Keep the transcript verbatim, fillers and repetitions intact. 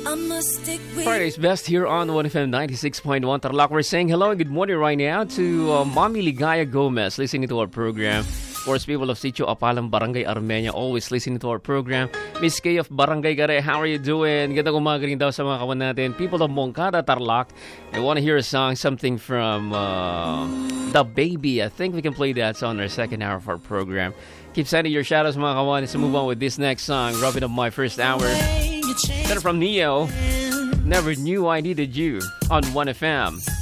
Friday's best here on one F M ninety-six point one Tarlac. We're saying hello and good morning right now to uh, Mommy Ligaya Gomez listening to our program. Of course, people of Sitio Apalam, Barangay Armenia, always listening to our program. Miss Kay of Barangay Gare, how are you doing? Ganda umaga rin daw sa mga kawan natin. People of Moncada, Tarlac, I want to hear a song, something from uh, The Baby. I think we can play that song in our second hour of our program. Keep sending your shadows, mga kawan. Let's move on with this next song, wrapping up my first hour. Then from Neo, Never Knew I Needed You on one F M.